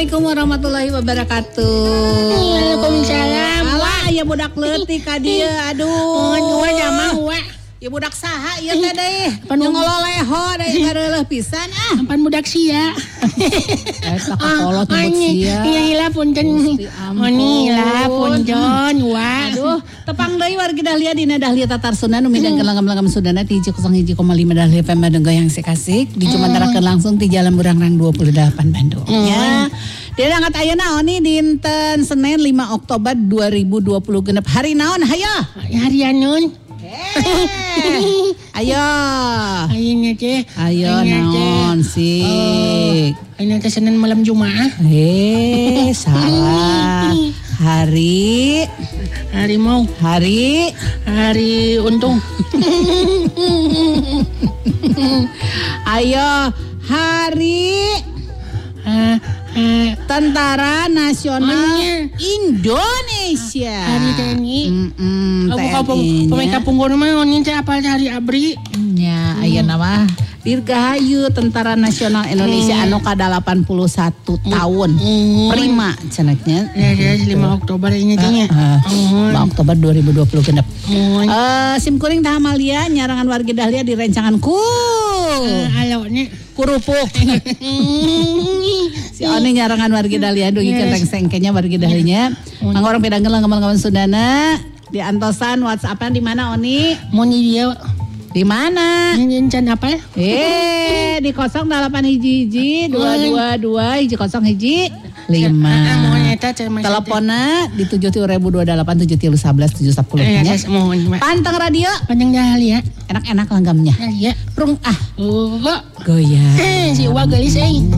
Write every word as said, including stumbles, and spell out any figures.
Assalamualaikum warahmatullahi wabarakatuh. Waalaikumsalam. Alah, ya budak leutik ka dieu. Aduh. Gua jamah wa. Ya budak saha ieu teh deui? Nu ngololeho deui gareuleh pisan ah. Pan budak sia. Eta kakolot nyebut sia. Iya hilah punten. Oni lah punjon wa. Aduh, tepang deui wargi Dahlia dina Dahlia Tatar Sunda nu midangkeun langgam-langgam Sundana ti hiji kosong hiji koma lima Dahlia F M Bandung Goyang Sikasik dijumantarakeun langsung ti Jalan Burangrang dua puluh delapan Bandung. Ya. Dia angkat ayeuna Oni dinten Senin lima Oktober dua ribu dua puluh genep hari naon hayo? Hari anu. Ayo. Ayeuna teh. Ayo naon sih? Ayeuna teh Senin malam Jumaah. Eh, salah. Hari Hari mau. Hari Hari untung. Ayo, hari uh, uh, Tentara Nasional Anya. Indonesia. Hari T N I. Mm-mm, Aku T N I-nya. pemain kapungkur mah oni teh apal hari abri. Ya, ayeuna mah Dirgahayu Tentara Nasional Indonesia anu ka delapan puluh satu tahun. Prima ceneknya. Ya, ya lima Oktober ini teh nya. lima Oktober dua ribu dua puluh genep. Mun. Eh sim kuring tah Amalia nyarangan wargi Dahlia direncangan ku. Halo nya. Kurupuk. Si Oni nyarangan wargi Dahlia dugi centeng sengkenya wargi Dahlianya. Mangorong pedangkeun langgam-langgam Sundana di antosan WhatsApp-an di mana Oni? Mun dia Di mana? nyencan apa? Eh, di kosong delapan hiji hiji dua dua dua hiji kosong hiji lima. Mohon eta cenah. Teleponna di tujuh tiga ribu dua delapan tujuh tiga sebelas tujuh sepuluh nya. Mohon. Pantang radio. Panjang Dahlia. Enak-enak langgamnya. Dahlia. Prung ah. Oh, Goyang. si Uwa gelis euy.